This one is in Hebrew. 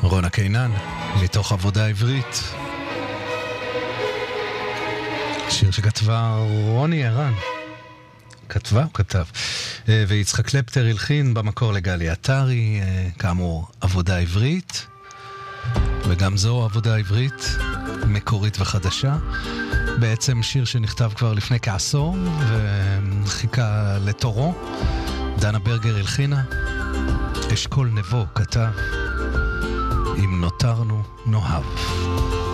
רונה קינן, מתוך עבודה עברית. שיר שכתבה רוני ערן. כתבה או כתב? ויצחק קלפטר הלחין במקור לגלי עטרי, כאמור עבודה עברית. וגם זו עבודה עברית, מקורית וחדשה. בעצם שיר שנכתב כבר לפני כעשור, וחיכה לתורו. דנה ברגר הלחינה. אשכול נבו כתב, אם נותרנו נאהב.